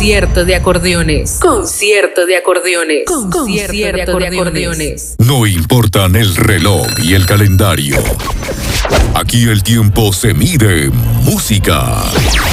Concierto de acordeones. Concierto de acordeones. Concierto de acordeones. No importan el reloj y el calendario. Aquí el tiempo se mide en música.